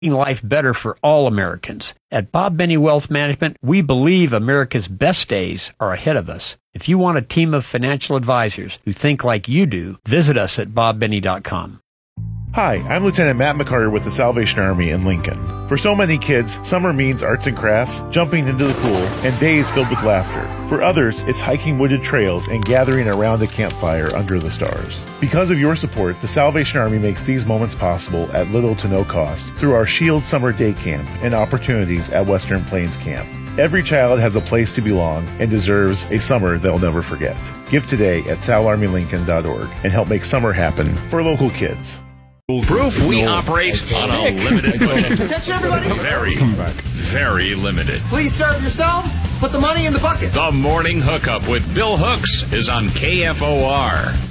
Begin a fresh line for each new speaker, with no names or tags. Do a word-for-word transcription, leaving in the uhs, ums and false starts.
life better for all Americans. At Bob Benny Wealth Management, we believe America's best days are ahead of us. If you want a team of financial advisors who think like you do, visit us at bob benny dot com.
Hi, I'm Lieutenant Matt McCarter with the Salvation Army in Lincoln. For so many kids, summer means arts and crafts, jumping into the pool, and days filled with laughter. For others, it's hiking wooded trails and gathering around a campfire under the stars. Because of your support, the Salvation Army makes these moments possible at little to no cost through our Shield Summer Day Camp and opportunities at Western Plains Camp. Every child has a place to belong and deserves a summer they'll never forget. Give today at sal army lincoln dot org and help make summer happen for local kids.
Proof we operate on a limited budget.
Attention, everybody.
Very, very limited.
Please serve yourselves. Put the money in the bucket.
The Morning Hookup with Bill Hooks is on K F O R.